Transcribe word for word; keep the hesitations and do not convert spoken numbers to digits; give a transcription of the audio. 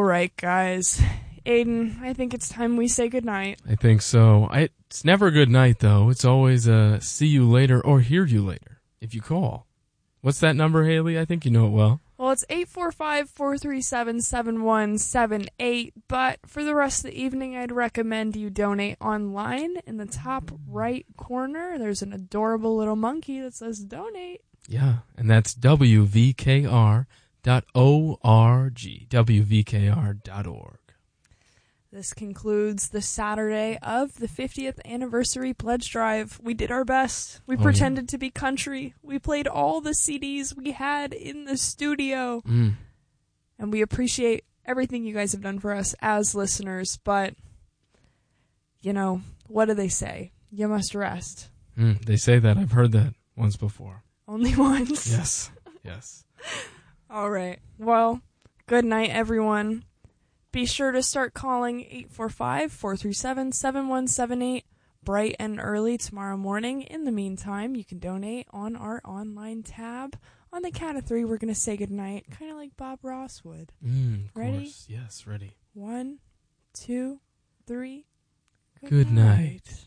right, guys. Aiden, I think it's time we say goodnight. I think so. I, it's never good night, though. It's always a see you later or hear you later if you call. What's that number, Haley? I think you know it well. Well, it's eight four five, four three seven, seven one seven eight, but for the rest of the evening, I'd recommend you donate online. In the top right corner, there's an adorable little monkey that says donate. Yeah, and that's W V K R dot org, W V K R dot org. This concludes the Saturday of the fiftieth anniversary pledge drive. We did our best. We oh, pretended yeah. to be country. We played all the C Ds we had in the studio. Mm. And we appreciate everything you guys have done for us as listeners. But, you know, what do they say? You must rest. Mm, they say that. I've heard that once before. Only once? Yes. Yes. All right. Well, good night, everyone. Be sure to start calling eight four five, four three seven, seven one seven eight bright and early tomorrow morning. In the meantime, you can donate on our online tab. On the count of three, we're going to say goodnight, kind of like Bob Ross would. Mm, of ready? Course. Yes, ready. One, two, three. Good, good night. night.